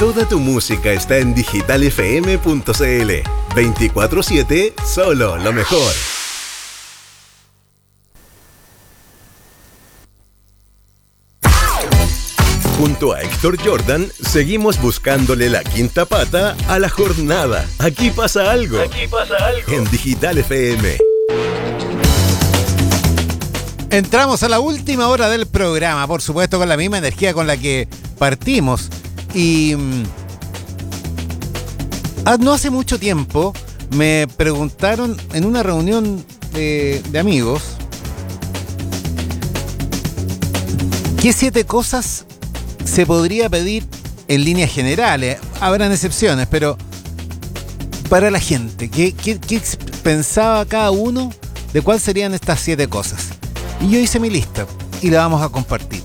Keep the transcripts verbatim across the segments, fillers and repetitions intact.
Toda tu música está en digital f m punto c l. veinticuatro siete, solo lo mejor. Junto a Héctor Jordan, seguimos buscándole la quinta pata a la jornada. Aquí pasa algo. Aquí pasa algo. En Digital F M. Entramos a la última hora del programa, por supuesto con la misma energía con la que partimos. Y ah, no hace mucho tiempo me preguntaron en una reunión de, de amigos ¿qué siete cosas se podría pedir en líneas generales? Habrán excepciones, pero para la gente, ¿qué, qué, qué pensaba cada uno de cuáles serían estas siete cosas? Y yo hice mi lista y la vamos a compartir.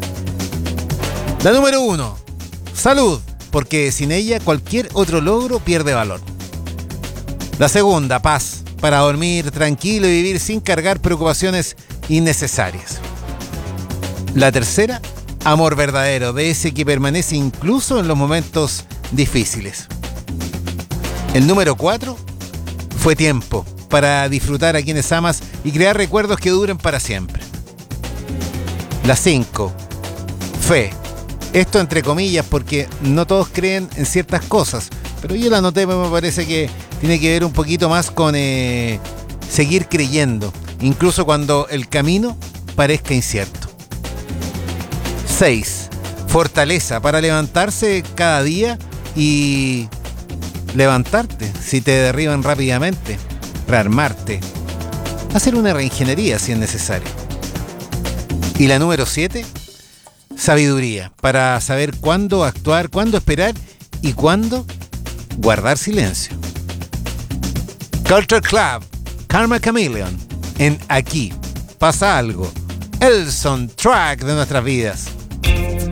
La número uno, salud, porque sin ella cualquier otro logro pierde valor. La segunda, paz, para dormir tranquilo y vivir sin cargar preocupaciones innecesarias. La tercera, amor verdadero, de ese que permanece incluso en los momentos difíciles. El número cuatro fue tiempo para disfrutar a quienes amas y crear recuerdos que duren para siempre. La cinco, fe. Esto entre comillas porque no todos creen en ciertas cosas, pero yo la anoté, me parece que tiene que ver un poquito más con eh, seguir creyendo, incluso cuando el camino parezca incierto. seis. Fortaleza para levantarse cada día y levantarte si te derriban rápidamente, rearmarte, hacer una reingeniería si es necesario. Y la número siete, sabiduría para saber cuándo actuar, cuándo esperar y cuándo guardar silencio. Culture Club, Karma Chameleon, en Aquí Pasa Algo, el soundtrack de nuestras vidas.